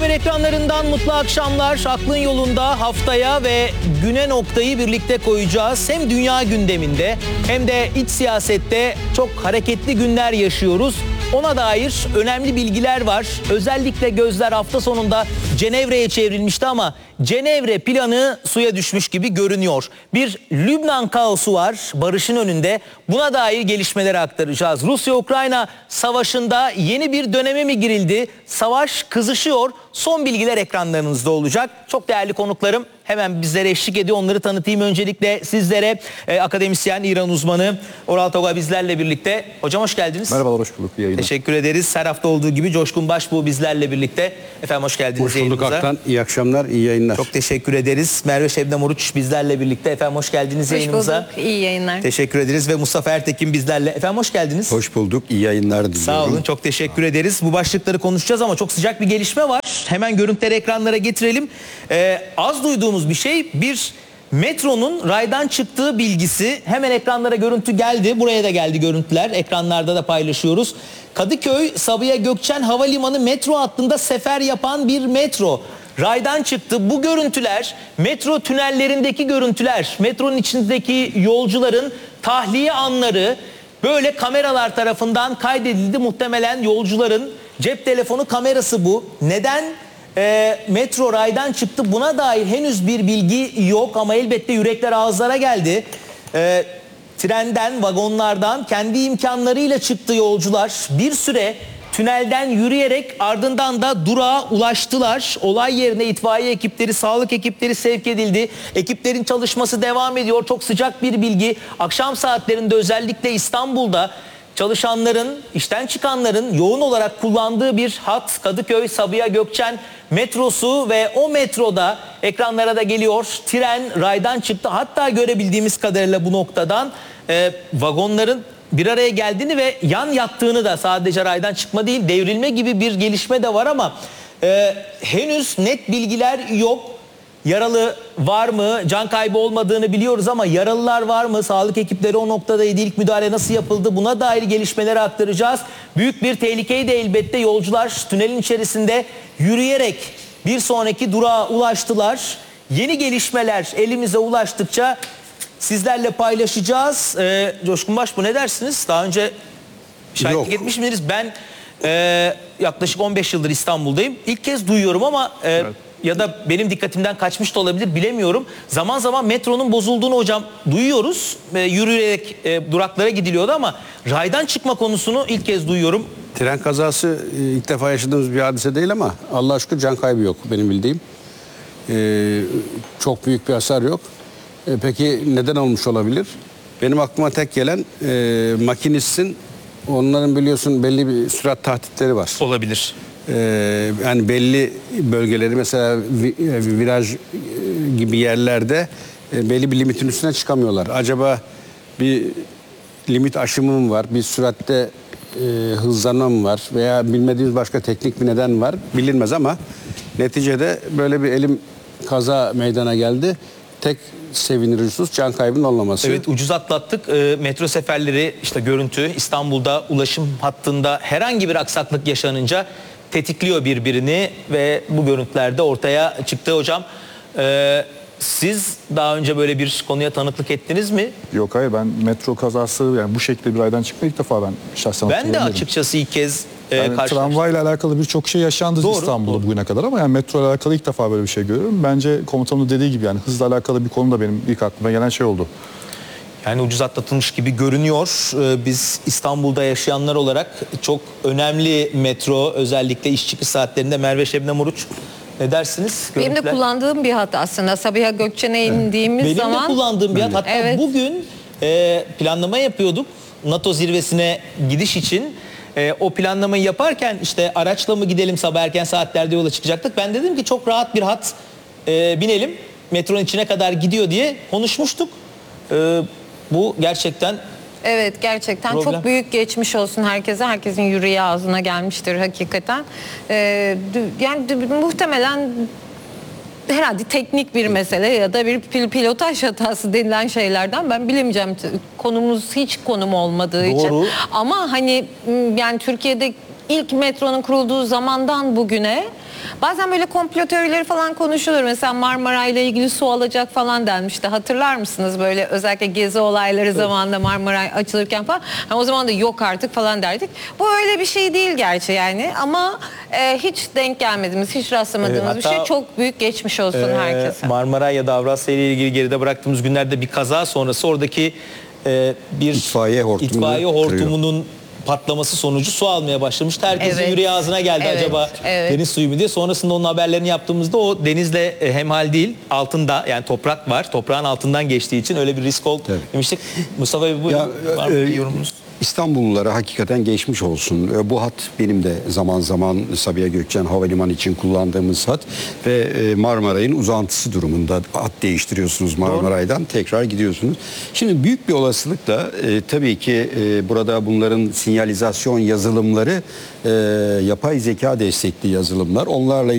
Haber ekranlarından mutlu akşamlar. Aklın yolunda haftaya ve güne noktayı birlikte koyacağız. Hem dünya gündeminde hem de iç siyasette çok hareketli günler yaşıyoruz. Ona dair önemli bilgiler var. Özellikle gözler hafta sonunda Cenevre'ye çevrilmişti ama Cenevre planı suya düşmüş gibi görünüyor. Bir Lübnan kaosu var barışın önünde. Buna dair gelişmeleri aktaracağız. Rusya-Ukrayna savaşında yeni bir döneme mi girildi? Savaş kızışıyor. Son bilgiler ekranlarınızda olacak. Çok değerli konuklarım hemen bizlere eşlik ediyor. Onları tanıtayım öncelikle sizlere. Akademisyen, İran uzmanı Oral Toga bizlerle birlikte. Hocam hoş geldiniz. Merhabalar, hoş bulduk. İyi yayınlar. Teşekkür ederiz. Her hafta olduğu gibi Coşkun Başbuğ bizlerle birlikte. Efendim hoş geldiniz. Hoş bulduk Aktan. İyi akşamlar, iyi yayınlar. Çok teşekkür ederiz. Merve Şebnem Oruç bizlerle birlikte. Efendim hoş geldiniz yayınımıza. Hoş bulduk. İyi yayınlar. Teşekkür ederiz ve Mustafa Ertekin bizlerle. Efendim hoş geldiniz. Hoş bulduk. İyi yayınlar diliyorum. Sağ olun. Çok teşekkür ederiz. Bu başlıkları konuşacağız ama çok sıcak bir gelişme var. Hemen görüntüleri ekranlara getirelim. Az duyduğumuz bir şey, bir metronun raydan çıktığı bilgisi. Hemen ekranlara görüntü geldi. Buraya da geldi görüntüler. Ekranlarda da paylaşıyoruz. Kadıköy Sabiha Gökçen Havalimanı metro hattında sefer yapan bir metro raydan çıktı. Bu görüntüler metro tünellerindeki görüntüler. Metronun içindeki yolcuların tahliye anları böyle kameralar tarafından kaydedildi. Muhtemelen yolcuların cep telefonu kamerası bu. Neden metro raydan çıktı? Buna dair henüz bir bilgi yok ama elbette yürekler ağızlara geldi. Trenden, vagonlardan kendi imkanlarıyla çıktı yolcular. Bir süre tünelden yürüyerek ardından da durağa ulaştılar. Olay yerine itfaiye ekipleri, sağlık ekipleri sevk edildi. Ekiplerin çalışması devam ediyor. Çok sıcak bir bilgi. Akşam saatlerinde özellikle İstanbul'da çalışanların, işten çıkanların yoğun olarak kullandığı bir hat Kadıköy Sabiha Gökçen metrosu ve o metroda ekranlara da geliyor. Tren raydan çıktı. Hatta görebildiğimiz kadarıyla bu noktadan vagonların bir araya geldiğini ve yan yattığını da, sadece raydan çıkma değil devrilme gibi bir gelişme de var ama henüz net bilgiler yok. Yaralı var mı? Can kaybı olmadığını biliyoruz ama yaralılar var mı? Sağlık ekipleri o noktadaydı. İlk müdahale nasıl yapıldı? Buna dair gelişmeleri aktaracağız. Büyük bir tehlikeyi de elbette yolcular tünelin içerisinde yürüyerek bir sonraki durağa ulaştılar. Yeni gelişmeler elimize ulaştıkça sizlerle paylaşacağız. Coşkun Başbuğ ne dersiniz? Daha önce şahitlik etmiş miydiniz? Ben yaklaşık 15 yıldır İstanbul'dayım. İlk kez duyuyorum ama Evet. ya da benim dikkatimden kaçmış da olabilir, bilemiyorum. Zaman zaman metronun bozulduğunu hocam duyuyoruz. Yürüyerek duraklara gidiliyordu ama raydan çıkma konusunu ilk kez duyuyorum. Tren kazası ilk defa yaşadığımız bir hadise değil ama Allah'a şükür can kaybı yok benim bildiğim. Çok büyük bir hasar yok. Peki neden olmuş olabilir? Benim aklıma tek gelen makinistin, onların biliyorsun belli bir sürat tahtitleri var. Olabilir. Yani belli bölgeleri mesela viraj gibi yerlerde belli bir limitin üstüne çıkamıyorlar. Acaba bir limit aşımı mı var? Bir süratte hızlanma mı var? Veya bilmediğimiz başka teknik bir neden var? Bilinmez ama neticede böyle bir kaza meydana geldi. Tek sevinir husus can kaybının olmaması. Evet, ucuz atlattık. Metro seferleri, işte görüntü İstanbul'da ulaşım hattında herhangi bir aksaklık yaşanınca tetikliyor birbirini ve bu görüntülerde ortaya çıktı hocam. Siz daha önce böyle bir konuya tanıklık ettiniz mi? Yok, hayır, ben metro kazası yani bu şekilde bir raydan çıkma ilk defa ben şahsen Ben de hatırlamıyorum. açıkçası ilk kez Yani karşılaştım. tramvayla alakalı birçok şey yaşandı Doğru, İstanbul'da doğru. bugüne kadar ama yani metro ile alakalı ilk defa böyle bir şey görüyorum. Bence komutanın dediği gibi yani hızla alakalı bir konu da benim ilk aklıma gelen şey oldu. Yani ucuz atlatılmış gibi görünüyor. Biz İstanbul'da yaşayanlar olarak çok önemli metro, özellikle iş çıkış saatlerinde. Merve Şebnem Oruç, ne dersiniz? Benim de Görüntüler. kullandığım bir hat aslında. Sabiha Gökçen'e indiğimiz Benim zaman. de kullandığım bir hat. Hatta Evet. bugün planlama yapıyorduk NATO zirvesine gidiş için. O planlamayı yaparken işte araçla mı gidelim, sabah erken saatlerde yola çıkacaktık. Ben dedim ki çok rahat bir hat binelim, metronun içine kadar gidiyor diye konuşmuştuk. Bu gerçekten Evet, gerçekten problem. çok büyük geçmiş olsun herkese. Herkesin yüreği ağzına gelmiştir hakikaten. Yani muhtemelen herhalde teknik bir mesele ya da bir pilotaj hatası denilen şeylerden ben bilemeyeceğim. Konumuz hiç konum olmadığı Doğru. için. Ama hani yani Türkiye'de ilk metronun kurulduğu zamandan bugüne Bazen böyle komplo teorileri falan konuşulur. Mesela Marmara ile ilgili su alacak falan denmişti. Hatırlar mısınız böyle özellikle gezi olayları zamanında Marmara açılırken falan. Hani o zaman da yok artık falan derdik. Bu öyle bir şey değil gerçi yani ama hiç denk gelmediğimiz, hiç rastlamadığımız Evet, bir hatta şey. Çok büyük geçmiş olsun herkese. Marmaray ya da Avrasya ile ilgili geride bıraktığımız günlerde bir kaza sonrası oradaki bir İtfaiye hortumunun patlaması sonucu su almaya başlamıştı. Herkesin Evet. yüreği ağzına geldi Evet, acaba evet. deniz suyu mu diye. Sonrasında onun haberlerini yaptığımızda o denizle hemhal değil, altında yani toprak var. Toprağın altından geçtiği için öyle bir risk oldu Tabii. demiştik. Mustafa Bey bu Ya, var mı bir yorumunuz? İstanbullulara hakikaten geçmiş olsun. Bu hat benim de zaman zaman Sabiha Gökçen Havalimanı için kullandığımız hat ve Marmaray'ın uzantısı durumunda hat değiştiriyorsunuz Marmaray'dan tekrar gidiyorsunuz. Şimdi büyük bir olasılıkla tabii ki burada bunların sinyalizasyon yazılımları yapay zeka destekli yazılımlar. Onlarla